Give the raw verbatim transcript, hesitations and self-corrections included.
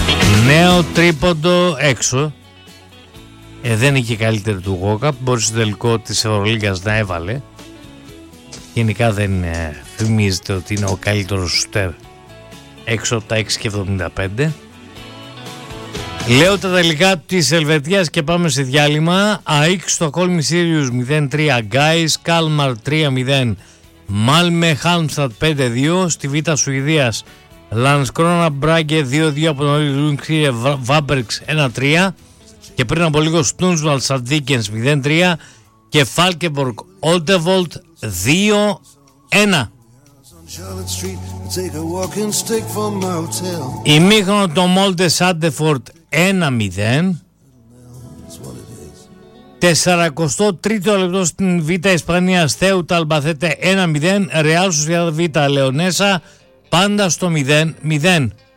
Νέο τρίποντο έξω. Ε, δεν είχε καλύτερη του Γόκαπ. Μπορεί στο τελικό της Ευρωλίγκας να έβαλε. Γενικά δεν ε, θυμίζεται ότι είναι ο καλύτερος σουτέρ έξω από τα έξι και εβδομήντα πέντε. Λέω τα τελικά της Ελβετίας και πάμε σε διάλειμμα. ΑΕΚ στο Κόλμη Σύριους μηδέν τρία, Γκάις Κάλμαρ τρία μηδέν, Μάλμε Χάλμστατ πέντε δύο, στη Β' Σουηδίας Λανσκρόνα Μπράγκε δύο δύο από τον Λουνξίρε Βάμπερξ ένα τρία και πριν από λίγο Στούνσβαλ Σαντίκενς μηδέν τρία και Φάλκεμπορκ Όλτεβολτ δύο ένα. Ημίχρονο το Μόλτε Σάντεφορτ ένα μηδέν. σαράντα τρίτο λεπτό στην Β' Ισπανία Θέουτα Αλμπαθέτε ένα μηδέν. Ρεάλ Σοσιαδάδ Β' Λεωνέσα πάντα στο μηδέν μηδέν.